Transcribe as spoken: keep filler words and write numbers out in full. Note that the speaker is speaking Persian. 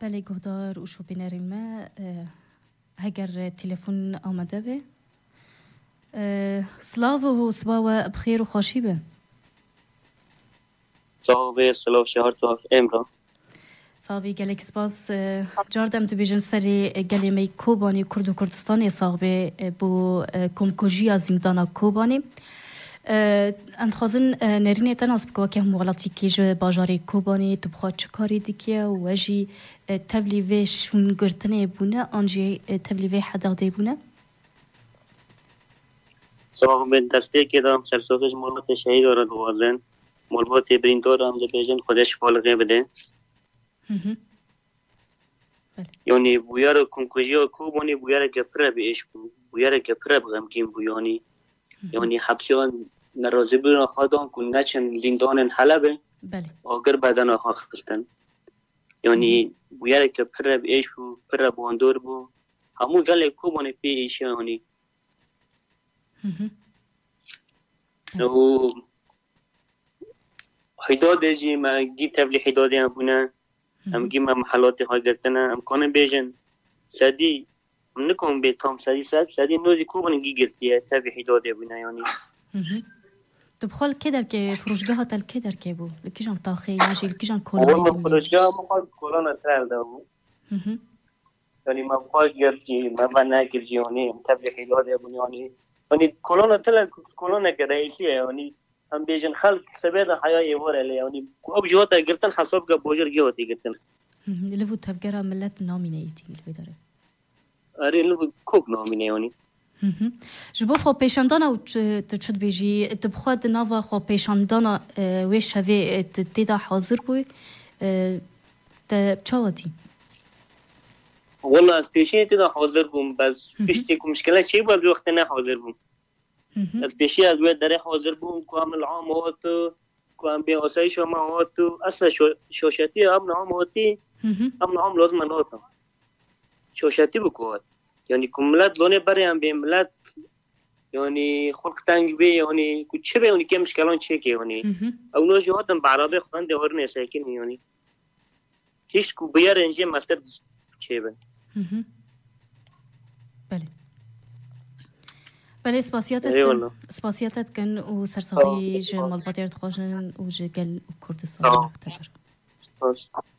بله گهدار و شو بینرین ما هگر تلفن آمده به سلاو و سباوه بخیر و خوشی به صاحب سلاو شهر تو امرا صاحبی گلک سپاس جاردم تو بیجن سری گلیمه کوبانی کرد و کردستانی صاحب بو کمکوژی از زندان کوبانی انتخازن نرینه تناس بکوا که مغلطی که جو باجاری کوبانی تو بخواد چه کاری دیگه و وجی تبلیغ شون گرتنه بونه آنجی تبلیغ حداقه بونه صاحب دسته که دام سرسوخش مولات شهید آرد وازن مولات برینتور هم جو بیجن خودش فالقه بده یعنی بویار کمکوژی کوبانی بویار که پره بیش بو بویار که پره بغمگین بویانی یعنی حبسیان نرازی بیرون خواهدان کن نچن لیندان حلبه آگر بدن آخوا خستن یعنی بویاره که پر بیش بو پر باندور بو همون گله کوبانه پی ایش یعنی و حداده جی ما گی تبلی حداده هم بونه هم گی ما محلاتی های گرتنه هم کانه بیجن سادی هم نکن بی تام سادی ساد سادی نوزی کوبانه گی گرتیه تبلی حداده بونه یعنی تو بخال كدر كي فروشجها تل كدر كيبو لكيجان طاخي ماشي لكيجان كولا والله فروشجها مقال كورونا ترى ده يعني ما بقاش جرجي ما بنا جرجي يعني متابع حلوة يا بني يعني يعني كورونا تلا كورونا كرئيسية يعني هم بيجن خلق سبيدا حياة يورا لي يعني أب جوتا قرتن حسب كبوجر جوتي قرتن اللي فوت تفكرها ملت نامينيتي اللي بدره أري اللي كوك ناميني يعني جو خو پیشاندانا و تشد بیجی تبخواد نوا خو پیشاندانا و شوی تدا حاضر بوی ت چاوتی والله از پیشی تدا حاضر بوم بس پیشتی کو مشکل چی بود وقت نه حاضر بوم از پیشی از و در حاضر بوم کامل عام هات کام به آسایش ما هات اصلا شوشتی امن عام هاتی امن عام لازم نهات شوشتی بکوات يعني كملات لونه بريان بملات يعني خلق تانج بي يعني كتشي بي يعني كم مشكلان تشيكي يعني او نوجي هاتن بعربي خان دورني ساكن يعني هيش كو بيار انجي ماستر تشي بي بله بله سپاسیاتت کن سپاسیاتت کن و سرساخی جمال باتیرت خوشن و جگل و کردستان تبر